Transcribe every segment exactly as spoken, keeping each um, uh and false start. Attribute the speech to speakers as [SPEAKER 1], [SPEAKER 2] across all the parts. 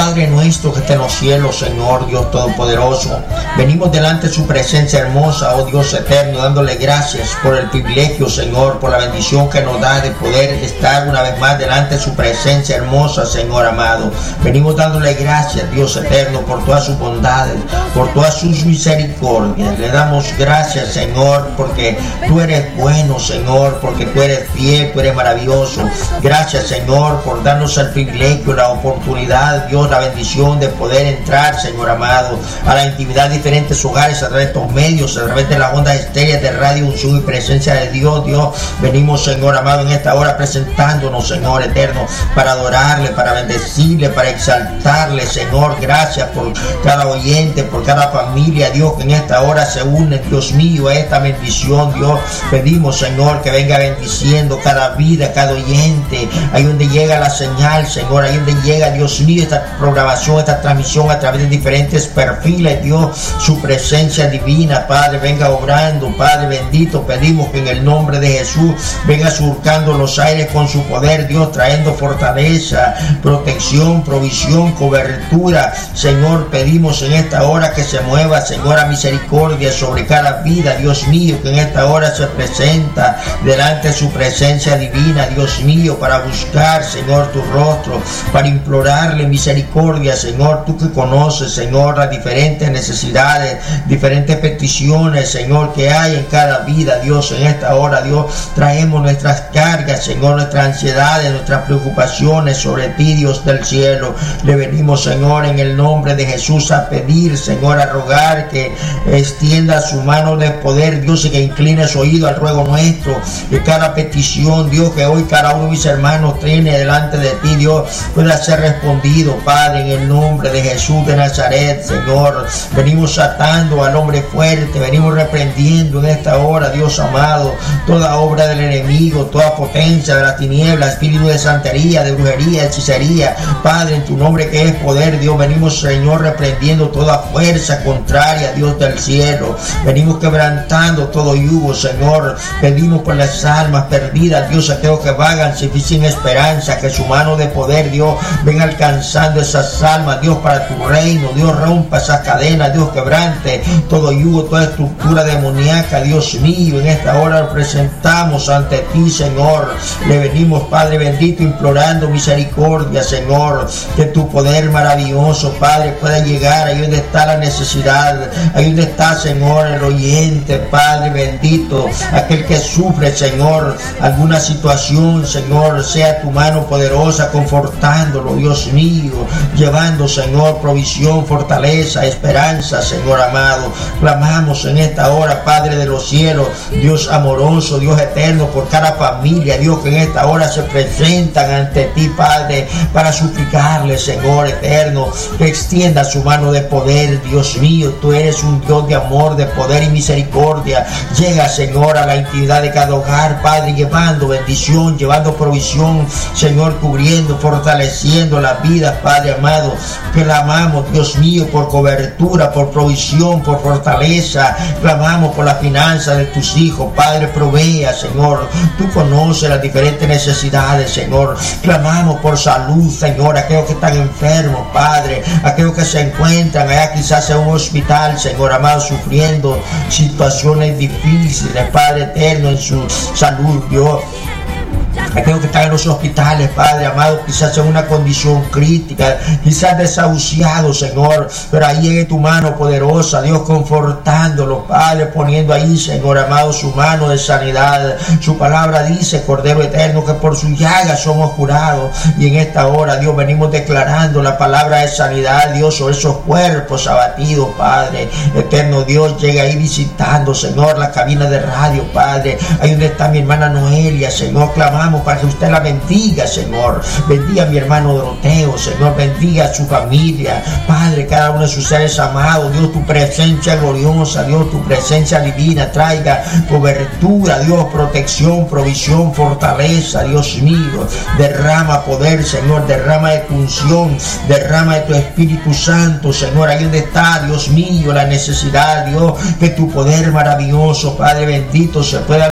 [SPEAKER 1] Padre nuestro que está en los cielos, Señor Dios Todopoderoso, venimos delante de su presencia hermosa, oh Dios eterno, dándole gracias por el privilegio, Señor, por la bendición que nos da de poder estar una vez más delante de su presencia hermosa, Señor amado. Venimos dándole gracias, Dios eterno, por todas sus bondades, por todas sus misericordias. Le damos gracias, Señor, porque tú eres bueno, Señor, porque tú eres fiel, tú eres maravilloso. Gracias, Señor, por darnos el privilegio, la oportunidad, Dios, la bendición de poder entrar, Señor amado, a la intimidad de diferentes hogares a través de estos medios, a través de las ondas estéreas de Radio Unción y Presencia de Dios. Dios, venimos, Señor amado, en esta hora presentándonos, Señor eterno, para adorarle, para bendecirle, para exaltarle, Señor. Gracias por cada oyente, por cada familia, Dios, que en esta hora se une, Dios mío, a esta bendición, Dios. Pedimos, Señor, que venga bendiciendo cada vida, cada oyente, ahí donde llega la señal, Señor, ahí donde llega, Dios mío, esta programación, esta transmisión a través de diferentes perfiles, Dios, su presencia divina, Padre, venga obrando, Padre bendito. Pedimos que en el nombre de Jesús venga surcando los aires con su poder, Dios, trayendo fortaleza, protección, provisión, cobertura, Señor. Pedimos en esta hora que se mueva, Señor, a misericordia sobre cada vida, Dios mío, que en esta hora se presenta delante de su presencia divina, Dios mío, para buscar, Señor, tu rostro, para implorarle misericordia, Señor, tú que conoces, Señor, las diferentes necesidades, diferentes peticiones, Señor, que hay en cada vida, Dios. En esta hora, Dios, traemos nuestras cargas, Señor, nuestras ansiedades, nuestras preocupaciones sobre ti, Dios del cielo. Le venimos, Señor, en el nombre de Jesús a pedir, Señor, a rogar que extienda su mano de poder, Dios, y que incline su oído al ruego nuestro, que cada petición, Dios, que hoy cada uno de mis hermanos tiene delante de ti, Dios, pueda ser respondido, Padre, en el nombre de Jesús de Nazaret, Señor. Venimos atando al hombre fuerte, venimos reprendiendo en esta hora, Dios amado, toda obra del enemigo, toda potencia de la tiniebla, espíritu de santería, de brujería, de hechicería, Padre, en tu nombre que es poder, Dios, venimos, Señor, reprendiendo toda fuerza contraria, Dios del cielo. Venimos quebrantando todo yugo, Señor. Pedimos por las almas perdidas, Dios, aquellos que vagan sin esperanza, que su mano de poder, Dios, venga alcanzando esas almas, Dios, para tu reino. Dios, rompa esas cadenas, Dios, quebrante todo yugo, toda estructura demoníaca, Dios mío. En esta hora lo presentamos ante ti, Señor. Le venimos, Padre bendito, implorando misericordia, Señor, que tu poder maravilloso, Padre, pueda llegar ahí donde está la necesidad, ahí donde está, Señor, el oyente, Padre bendito, aquel que sufre, Señor, alguna situación, Señor, sea tu mano poderosa confortándolo, Dios mío, llevando, Señor, provisión, fortaleza, esperanza, Señor amado. Clamamos en esta hora, Padre de los cielos, Dios amoroso, Dios eterno, por cada familia, Dios, que en esta hora se presentan ante ti, Padre, para suplicarle, Señor eterno, que extienda su mano de poder, Dios mío. Tú eres un Dios de amor, de poder y misericordia. Llega, Señor, a la intimidad de cada hogar, Padre, llevando bendición, llevando provisión, Señor, cubriendo, fortaleciendo las vidas, Padre amado. Clamamos, Dios mío, por cobertura, por provisión, por fortaleza. Clamamos por la finanza de tus hijos, Padre, provea, Señor. Tú conoces las diferentes necesidades, Señor. Clamamos por salud, Señor, aquellos que están enfermos, Padre, aquellos que se encuentran allá quizás en un hospital, Señor amado, sufriendo situaciones difíciles, Padre eterno, en su salud, Dios. Aquellos que están en los hospitales, Padre amado, quizás en una condición crítica, quizás desahuciados, Señor, pero ahí llegue tu mano poderosa, Dios, confortándolos, Padre, poniendo ahí, Señor amado, su mano de sanidad. Su palabra dice, Cordero eterno, que por su llaga somos curados, y en esta hora, Dios, venimos declarando la palabra de sanidad, Dios, sobre esos cuerpos abatidos, Padre eterno. Dios, llega ahí visitando, Señor, la cabina de radio, Padre, ahí donde está mi hermana Noelia, Señor. Clamamos para que usted la bendiga, Señor. Bendiga a mi hermano Doroteo, Señor. Bendiga a su familia, Padre, cada uno de sus seres amados. Dios, tu presencia gloriosa, Dios, tu presencia divina traiga cobertura, Dios, protección, provisión, fortaleza, Dios mío. Derrama poder, Señor, derrama de tu unción, derrama de tu Espíritu Santo, Señor, ahí donde está, Dios mío, la necesidad, Dios, que tu poder maravilloso, Padre bendito, se pueda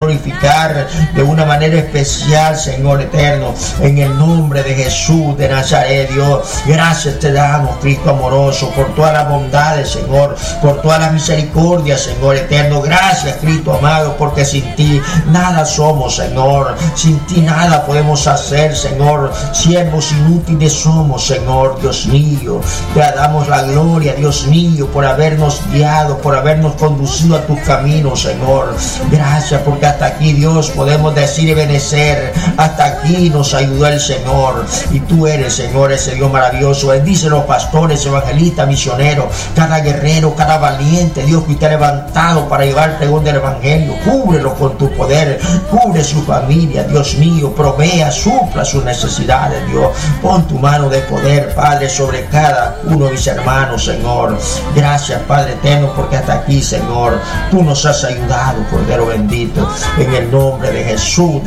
[SPEAKER 1] glorificar de una manera especial, Señor eterno, en el nombre de Jesús de Nazaret, Dios. Gracias te damos, Cristo amoroso, por todas las bondades, Señor, por todas las misericordias, Señor eterno. Gracias, Cristo amado, porque sin ti nada somos, Señor. Sin ti nada podemos hacer, Señor. Siervos inútiles somos, Señor, Dios mío. Te damos la gloria, Dios mío, por habernos guiado, por habernos conducido a tus caminos, Señor. Gracias, porque hasta aquí, Dios, podemos decir y benecer. Hasta aquí nos ayudó el Señor. Y tú eres, Señor, ese Dios maravilloso. Bendice los pastores, evangelistas, misioneros, cada guerrero, cada valiente, Dios, que usted ha levantado para llevar el pregón del Evangelio. Cúbrelo con tu poder. Cubre su familia, Dios mío. Provea, supla sus necesidades, Dios. Pon tu mano de poder, Padre, sobre cada uno de mis hermanos, Señor. Gracias, Padre eterno, porque hasta aquí, Señor, tú nos has ayudado, Cordero bendito, en el nombre de Jesús.